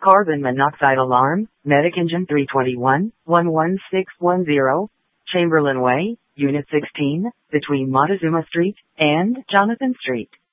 Carbon monoxide alarm, Medic Engine 321, 11610, Chamberlain Way, Unit 16, between Montezuma Street and Jonathan Street.